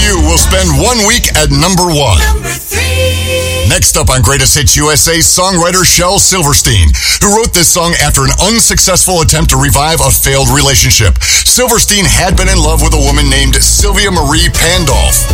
You will spend 1 week at number 1. Next up on Greatest Hits USA, songwriter Shel Silverstein, who wrote this song after an unsuccessful attempt to revive a failed relationship. Silverstein had been in love with a woman named Sylvia Marie Pandolf.